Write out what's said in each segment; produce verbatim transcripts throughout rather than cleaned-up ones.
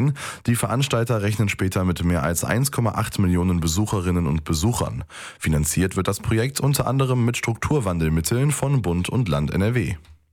ein. Die Veranstalter rechnen später mit mehr als eins Komma acht Millionen Besucherinnen und Besuchern. Finanziert wird das Projekt unter anderem mit Strukturwandelmitteln von Bund und Land N R W.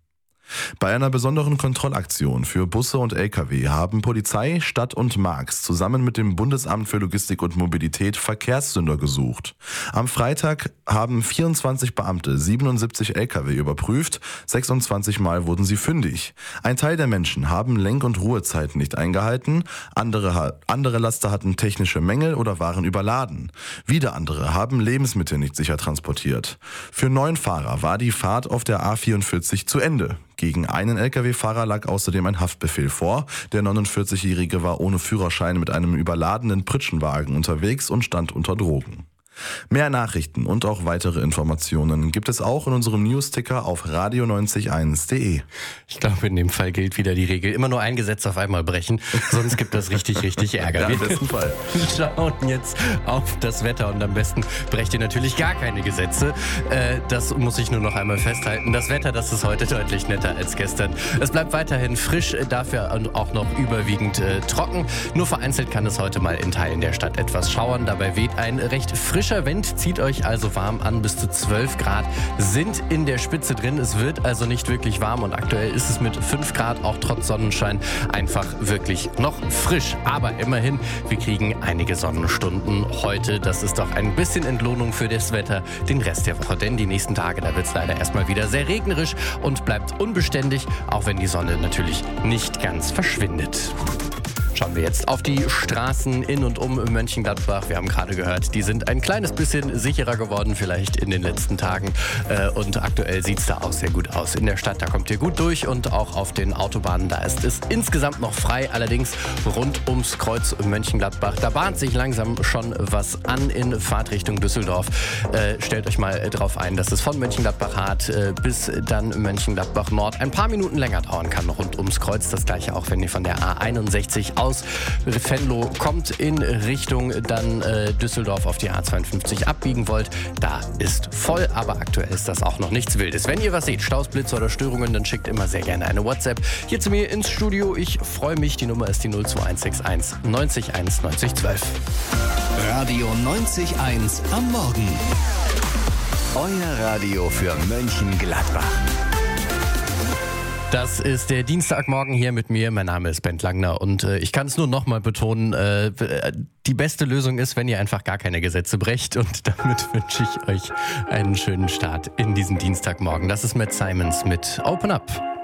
Bei einer besonderen Kontrollaktion für Busse und L K W haben Polizei, Stadt und Marx zusammen mit dem Bundesamt für Logistik und Mobilität Verkehrssünder gesucht. Am Freitag haben vierundzwanzig Beamte siebenundsiebzig L K W überprüft, sechsundzwanzig Mal wurden sie fündig. Ein Teil der Menschen haben Lenk- und Ruhezeiten nicht eingehalten, andere, andere Laster hatten technische Mängel oder waren überladen. Wieder andere haben Lebensmittel nicht sicher transportiert. Für neun Fahrer war die Fahrt auf der A vierundvierzig zu Ende. Gegen einen L K W-Fahrer lag außerdem ein Haftbefehl vor. Der neunundvierzigjährige war ohne Führerschein mit einem überladenen Pritschenwagen unterwegs und stand unter Drogen. Mehr Nachrichten und auch weitere Informationen gibt es auch in unserem Newsticker auf radio neunzig eins punkt de. Ich glaube, in dem Fall gilt wieder die Regel. Immer nur ein Gesetz auf einmal brechen, sonst gibt das richtig, richtig Ärger. Ja, im besten Fall. Wir schauen jetzt auf das Wetter und am besten brecht ihr natürlich gar keine Gesetze. Äh, das muss ich nur noch einmal festhalten. Das Wetter, das ist heute deutlich netter als gestern. Es bleibt weiterhin frisch, dafür auch noch überwiegend äh, trocken. Nur vereinzelt kann es heute mal in Teilen der Stadt etwas schauern. Dabei weht ein recht frischer Wind, zieht euch also warm an. Bis zu zwölf Grad sind in der Spitze drin. Es wird also nicht wirklich warm und aktuell ist es mit fünf Grad auch trotz Sonnenschein einfach wirklich noch frisch. Aber immerhin, wir kriegen einige Sonnenstunden heute. Das ist doch ein bisschen Entlohnung für das Wetter den Rest der Woche. Denn die nächsten Tage, da wird es leider erstmal wieder sehr regnerisch und bleibt unbeständig, auch wenn die Sonne natürlich nicht ganz verschwindet. Schauen wir jetzt auf die Straßen in und um Mönchengladbach. Wir haben gerade gehört, die sind ein kleines bisschen sicherer geworden vielleicht in den letzten Tagen. Und aktuell sieht es da auch sehr gut aus. In der Stadt, da kommt ihr gut durch und auch auf den Autobahnen, da ist es insgesamt noch frei. Allerdings rund ums Kreuz Mönchengladbach, da bahnt sich langsam schon was an in Fahrtrichtung Düsseldorf. Äh, stellt euch mal drauf ein, dass es von Mönchengladbach Hart äh, bis dann Mönchengladbach Nord ein paar Minuten länger dauern kann rund ums Kreuz. Das gleiche auch, wenn ihr von der A einundsechzig aus aus Venlo kommt in Richtung dann äh, Düsseldorf auf die A zweiundfünfzig abbiegen wollt. Da ist voll, aber aktuell ist das auch noch nichts Wildes. Wenn ihr was seht, Staus, Blitze oder Störungen, dann schickt immer sehr gerne eine WhatsApp hier zu mir ins Studio. Ich freue mich, die Nummer ist die null zwei eins sechs eins neunzig eins neunzig zwölf. Radio neunzig eins am Morgen. Euer Radio für Mönchengladbach. Das ist der Dienstagmorgen hier mit mir. Mein Name ist Bent Langner und äh, ich kann es nur noch mal betonen, äh, die beste Lösung ist, wenn ihr einfach gar keine Gesetze brecht. Und damit wünsche ich euch einen schönen Start in diesen Dienstagmorgen. Das ist Matt Simons mit Open Up.